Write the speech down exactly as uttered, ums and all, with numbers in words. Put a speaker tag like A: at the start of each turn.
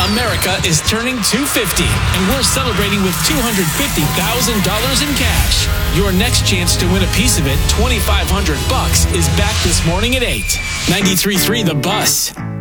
A: America is turning two hundred fifty, and we're celebrating with two hundred fifty thousand dollars in cash. Your next chance to win a piece of it, twenty-five hundred bucks, is back this morning at eight. ninety-three point three The Bus.